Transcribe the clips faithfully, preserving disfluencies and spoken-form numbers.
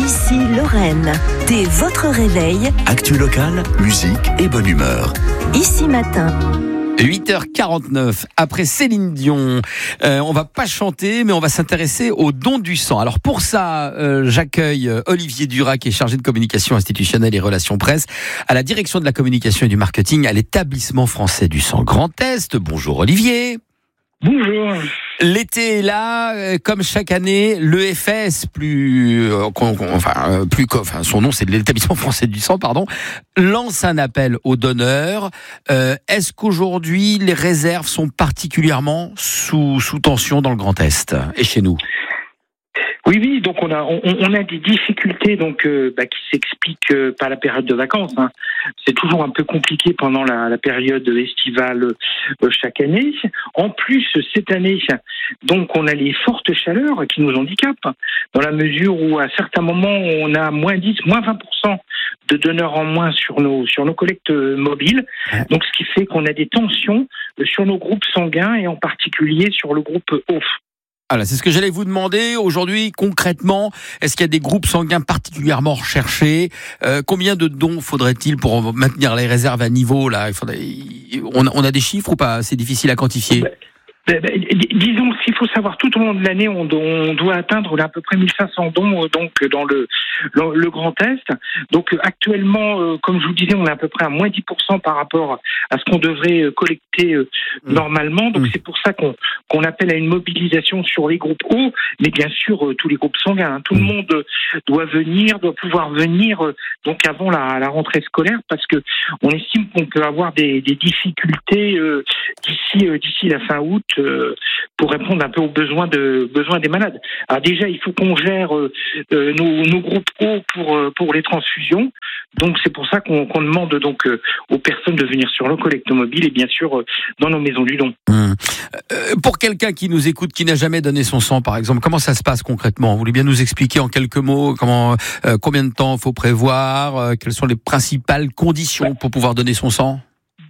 Ici Lorraine, dès votre réveil. Actu locale, musique et bonne humeur. Ici Matin. huit heures quarante-neuf, après Céline Dion, euh, on va pas chanter, mais on va s'intéresser au don du sang. Alors pour ça, euh, j'accueille Olivier Duras, qui est chargé de communication institutionnelle et relations presse, à la direction de la communication et du marketing à l'établissement français du sang Grand Est. Bonjour Olivier. Bonjour. L'été est là, euh, comme chaque année, l'E F S, plus, euh, qu'on, qu'on, enfin, euh, plus, enfin, son nom c'est de l'établissement français du sang, pardon, lance un appel aux donneurs. Euh, est-ce qu'aujourd'hui les réserves sont particulièrement sous sous tension dans le Grand Est et chez nous? Oui, oui, donc on a on, on a des difficultés donc euh, bah, qui s'expliquent euh, par la période de vacances. Hein. C'est toujours un peu compliqué pendant la, la période estivale euh, chaque année. En plus, cette année, donc on a les fortes chaleurs qui nous handicapent dans la mesure où à certains moments on a moins dix, moins vingt pour cent de donneurs en moins sur nos sur nos collectes mobiles. Donc ce qui fait qu'on a des tensions sur nos groupes sanguins et en particulier sur le groupe O. Voilà, c'est ce que j'allais vous demander. Aujourd'hui, concrètement, est-ce qu'il y a des groupes sanguins particulièrement recherchés? euh, Combien de dons faudrait-il pour maintenir les réserves à niveau là? Il faudrait... on, a, on a des chiffres ou pas? C'est difficile à quantifier. Ben, ben, ben, disons qu'il faut savoir tout au long de l'année, on, on doit atteindre à peu près mille cinq cents dons donc dans le, le, le Grand Est. Donc actuellement, euh, comme je vous disais, on est à peu près à moins dix pour cent par rapport à ce qu'on devrait collecter euh, mmh. normalement. Donc mmh. c'est pour ça qu'on, qu'on appelle à une mobilisation sur les groupes O, mais bien sûr euh, tous les groupes sanguins. Hein. Tout mmh. le monde doit venir, doit pouvoir venir euh, donc avant la, la rentrée scolaire, parce que on estime qu'on peut avoir des, des difficultés euh, d'ici euh, d'ici la fin août. Pour répondre un peu aux besoins de besoins des malades. Alors déjà, il faut qu'on gère euh, nos, nos groupes O pour pour les transfusions. Donc c'est pour ça qu'on, qu'on demande donc euh, aux personnes de venir sur le collecte mobile et bien sûr euh, dans nos maisons du don. Mmh. Euh, pour quelqu'un qui nous écoute, qui n'a jamais donné son sang, par exemple, comment ça se passe concrètement? Vous voulez bien nous expliquer en quelques mots comment, euh, combien de temps faut prévoir, euh, quelles sont les principales conditions pour pouvoir donner son sang?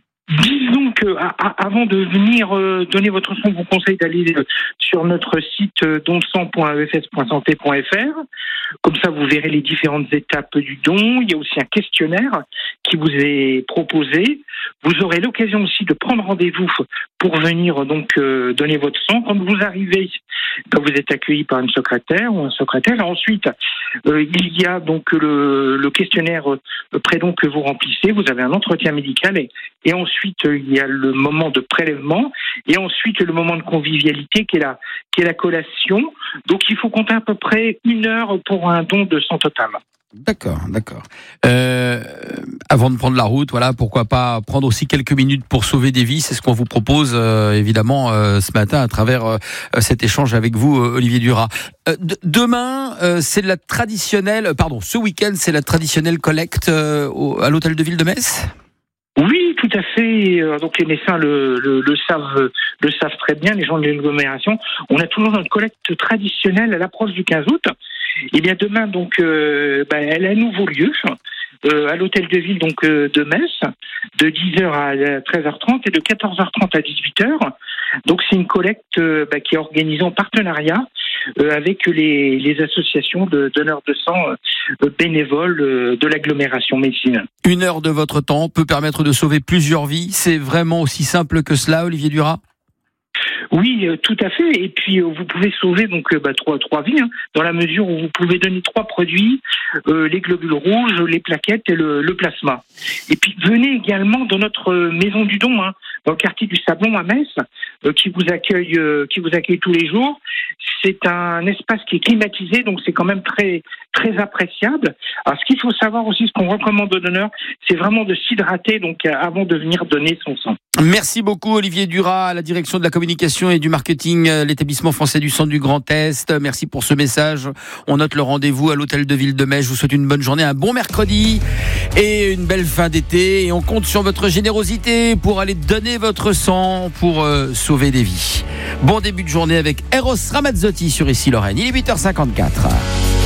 Disons que à, à, avant de venir euh, donner votre sang, je vous conseille d'aller euh, sur notre site euh, don sang point e f s point santé point f r. Comme ça, vous verrez les différentes étapes du don. Il y a aussi un questionnaire qui vous est proposé. Vous aurez l'occasion aussi de prendre rendez-vous pour venir donc euh, donner votre sang. Quand vous arrivez, quand vous êtes accueilli par une secrétaire ou un secrétaire, ensuite euh, il y a donc le, le questionnaire euh, prédon que vous remplissez. Vous avez un entretien médical et, et ensuite il y a le moment de prélèvement et ensuite le moment de convivialité qui est la qui est la collation. Donc il faut compter à peu près une heure pour un don de sang total. D'accord, d'accord. Euh, avant de prendre la route, voilà, pourquoi pas prendre aussi quelques minutes pour sauver des vies. C'est ce qu'on vous propose euh, évidemment euh, ce matin à travers euh, cet échange avec vous, euh, Olivier Duras. Euh, d- demain, euh, c'est la traditionnelle, pardon, ce week-end, c'est la traditionnelle collecte euh, au, à l'hôtel de ville de Metz. Oui, tout à fait. Donc les médecins le, le, le savent, le savent très bien, les gens de l'agglomération. On a toujours notre collecte traditionnelle à l'approche du quinze août. Et bien demain, donc, euh, bah, elle a un nouveau lieu euh, à l'hôtel de ville donc euh, de Metz, de dix heures à treize heures trente et de quatorze heures trente à dix-huit heures. Donc c'est une collecte euh, bah, qui est organisée en partenariat euh, avec les, les associations de donneurs de sang euh, bénévoles euh, de l'agglomération médecine. Une heure de votre temps peut permettre de sauver plusieurs vies. C'est vraiment aussi simple que cela, Olivier Duras? Oui, euh, tout à fait. Et puis, euh, vous pouvez sauver donc euh, bah, trois, trois vies, hein, dans la mesure où vous pouvez donner trois produits, euh, les globules rouges, les plaquettes et le, le plasma. Et puis, venez également dans notre maison du don, hein, dans le quartier du Sablon à Metz, euh, qui vous accueille, euh, qui vous accueille tous les jours. C'est un espace qui est climatisé, donc c'est quand même très, très appréciable. Alors, ce qu'il faut savoir aussi, ce qu'on recommande aux donneurs, c'est vraiment de s'hydrater donc euh, avant de venir donner son sang. Merci beaucoup Olivier Duras, à la direction de la communication et du marketing, l'établissement français du sang du Grand Est. Merci pour ce message. On note le rendez-vous à l'hôtel de ville de Metz. Je vous souhaite une bonne journée, un bon mercredi et une belle fin d'été. Et on compte sur votre générosité pour aller donner votre sang pour euh, sauver des vies. Bon début de journée avec Eros Ramazzotti sur Ici Lorraine. Il est huit heures cinquante-quatre.